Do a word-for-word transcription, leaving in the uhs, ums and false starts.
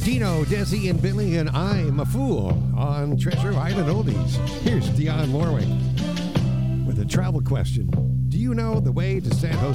Dino, Desi, and Billy, and I'm a Fool on Treasure Island Oldies. Here's Dionne Warwick with a travel question. Do you know the way to San Jose?